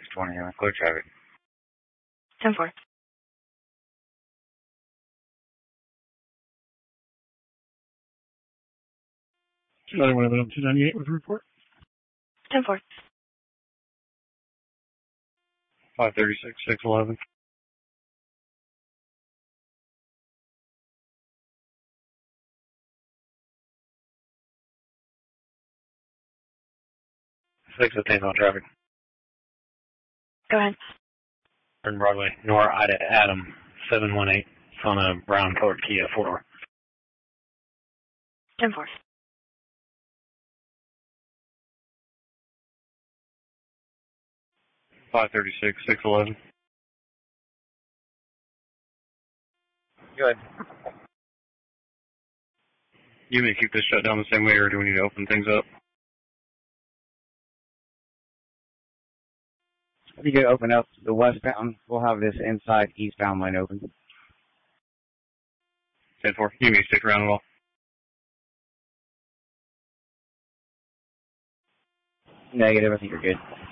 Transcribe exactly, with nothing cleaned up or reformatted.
twenty, uh, clear traffic. ten four. two ninety-one Avenue two ninety-eight with a report. ten four. five thirty-six, six eleven. six fifteen on traffic. Go ahead. Turn Broadway, Nor Ida Adam, seven one eight. It's on a brown colored Kia four door. ten four. five thirty-six, six eleven. Go ahead. You may keep this shut down the same way, or do we need to open things up? You can open up the westbound. We'll have this inside eastbound lane open. ten four. You may stick around at all. Negative. I think you're good.